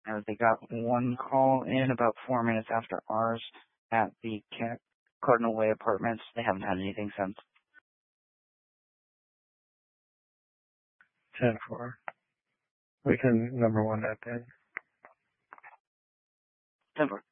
They got one call in about 4 minutes after ours at the Cardinal Way Apartments. They haven't had anything since. 10-4. We can number one that then. 10-4.